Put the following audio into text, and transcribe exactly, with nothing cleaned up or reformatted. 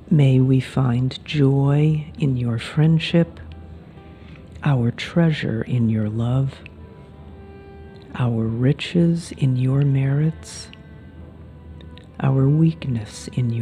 May we find joy in your friendship, our treasure in your love, our riches in your merits, our weakness in your